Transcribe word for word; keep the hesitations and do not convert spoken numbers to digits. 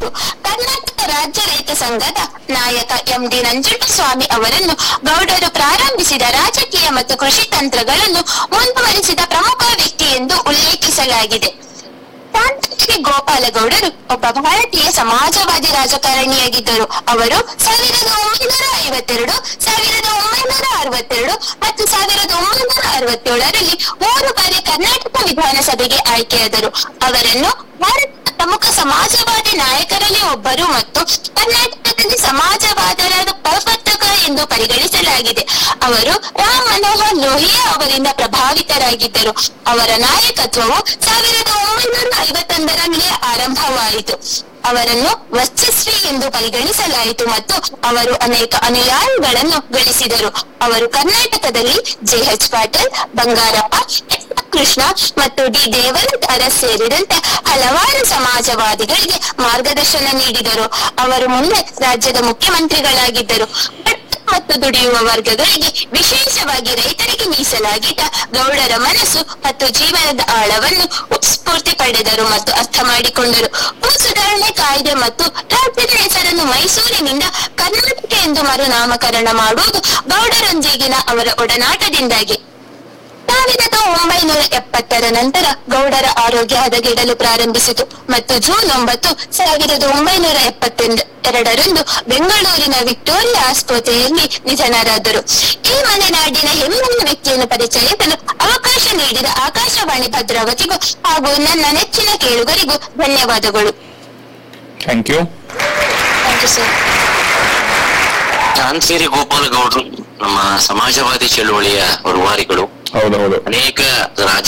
ಕರ್ನಾಟಕ ರಾಜ್ಯ ರೈತ ಸಂಘದ ನಾಯಕ ಎಂ ಡಿ ನಂಜುಂಡಸ್ವಾಮಿ ಅವರನ್ನು ಗೌಡರು ಪ್ರಾರಂಭಿಸಿದ ರಾಜಕೀಯ ಮತ್ತು ಕೃಷಿ ತಂತ್ರಗಳನ್ನು ಮುಂದುವರಿಸಿದ ಪ್ರಮುಖ ವ್ಯಕ್ತಿ ಎಂದು ಉಲ್ಲೇಖಿಸಲಾಗಿದೆ. ಶಾಂತಗಿರಿ ಗೋಪಾಲಗೌಡರು ಒಬ್ಬ ಭಾರತೀಯ ಸಮಾಜವಾದಿ ರಾಜಕಾರಣಿಯಾಗಿದ್ದರು. ಅವರು ಸಾವಿರದ ಒಂಬೈನೂರ ಐವತ್ತೆರಡು, ಸಾವಿರದ ಒಂಬೈನೂರ ಅರವತ್ತೆರಡು ಮತ್ತು ಸಾವಿರದ ಒಂಬೈನೂರ ಅರವತ್ತೇಳರಲ್ಲಿ ಮೂರು ಬಾರಿ ಕರ್ನಾಟಕ ವಿಧಾನಸಭೆಗೆ ಆಯ್ಕೆಯಾದರು. ಅವರನ್ನು ಭಾರತದ ಪ್ರಮುಖ ಸಮಾಜವಾದಿ ನಾಯಕರಲ್ಲಿ ಒಬ್ಬರು ಮತ್ತು ಕರ್ನಾಟಕದಲ್ಲಿ ಸಮಾಜವಾದದ ಪ್ರವರ್ತಕ ಎಂದು ಪರಿಗಣಿಸಲಾಗಿದೆ. ಅವರು ರಾಮ್ ಮನೋಹರ್ ಲೋಹಿಯಾ ಅವರಿಂದ ಪ್ರಭಾವಿತರಾಗಿದ್ದರು. ಅವರ ನಾಯಕತ್ವವು ಸಾವಿರದ ಒಂಬೈನೂರ ಐವತ್ತೊಂದರಲ್ಲಿ ಆರಂಭವಾಯಿತು. ಅವರನ್ನು ವರ್ಚಸ್ವಿ ಎಂದು ಪರಿಗಣಿಸಲಾಯಿತು ಮತ್ತು ಅವರು ಅನೇಕ ಅನುಯಾಯಿಗಳನ್ನು ಗಳಿಸಿದರು. ಅವರು ಕರ್ನಾಟಕದಲ್ಲಿ J H Patil, Bangarappa, S Krishna ಮತ್ತು ಡಿ ದೇವರಾಜ ಸೇರಿದಂತೆ ಹಲವಾರು ಸಮಾಜವಾದಿಗಳಿಗೆ ಮಾರ್ಗದರ್ಶನ ನೀಡಿದರು. ಅವರು ಮುಂದೆ ರಾಜ್ಯದ ಮುಖ್ಯಮಂತ್ರಿಗಳಾಗಿದ್ದರು. ಮತ್ತು ದುಡಿಯುವ ವರ್ಗಗಳಿಗೆ, ವಿಶೇಷವಾಗಿ ರೈತರಿಗೆ ಮೀಸಲಾಗಿದ್ದ ಗೌಡರ ಮನಸ್ಸು ಮತ್ತು ಜೀವನದ ಆಳವನ್ನು ಸ್ಫೂರ್ತಿ ಪಡೆದರು ಮತ್ತು ಅರ್ಥ ಮಾಡಿಕೊಂಡರು. ಭೂ ಸುಧಾರಣೆ ಕಾಯ್ದೆ ಮತ್ತು ರಾಜ್ಯದ ಹೆಸರನ್ನು ಮೈಸೂರಿನಿಂದ ಕರ್ನಾಟಕ ಎಂದು ಮರುನಾಮಕರಣ ಮಾಡುವುದು ಗೌಡರೊಂದಿಗಿನ ಅವರ ಒಡನಾಟದಿಂದಾಗಿ. ಸಾವಿರದ ಒಂಬೈನೂರ ಎಪ್ಪತ್ತರ ನಂತರ ಗೌಡರ ಆರೋಗ್ಯ ಹದಗೆಡಲು ಪ್ರಾರಂಭಿಸಿತು ಮತ್ತು ಜೂನ್ ಒಂಬತ್ತು ಸಾವಿರದ ಒಂಬೈನೂರ ಎಪ್ಪತ್ತೆರಡು ಎರಡರಂದು ಬೆಂಗಳೂರಿನ ವಿಕ್ಟೋರಿಯಾ ಆಸ್ಪತ್ರೆಯಲ್ಲಿ ನಿಧನರಾದರು. ಈ ಮಲೆನಾಡಿನ ಹೆಮ್ಮೆಯ ವ್ಯಕ್ತಿಯನ್ನು ಪರಿಚಯಿಸಲು ಅವಕಾಶ ನೀಡಿದ ಆಕಾಶವಾಣಿ ಭದ್ರಾವತಿಗೂ ಹಾಗೂ ನನ್ನ ನೆಚ್ಚಿನ ಕೇಳುಗರಿಗೂ ಧನ್ಯವಾದಗಳು. Thank you. Thank you sir. Shantagiri ಗೋಪಾಲಗೌಡರು ನಮ್ಮ ಸಮಾಜವಾದಿ ಚಳುವಳಿಯ ರೂವಾರಿಗಳು. ಹೌದೌದು. ಅನೇಕ ರಾಜ